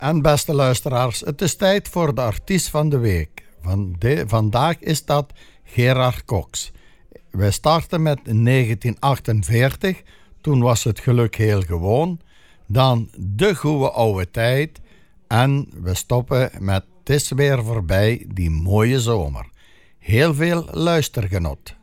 En beste luisteraars, het is tijd voor de artiest van de week. Vandaag is dat Gerard Cox. We starten met 1948, toen was het geluk heel gewoon. Dan de goede oude tijd. En we stoppen met Het is weer voorbij, die mooie zomer. Heel veel luistergenot.